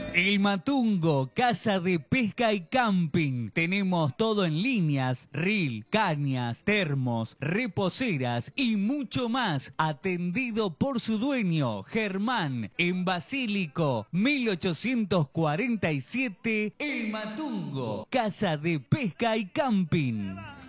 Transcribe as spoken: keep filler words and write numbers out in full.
El Matungo, casa de pesca y camping. Tenemos todo en líneas, reel, cañas, termos, reposeras y mucho más. Atendido por su dueño, Germán, en Basílico, mil ochocientos cuarenta y siete, El Matungo, casa de pesca y camping.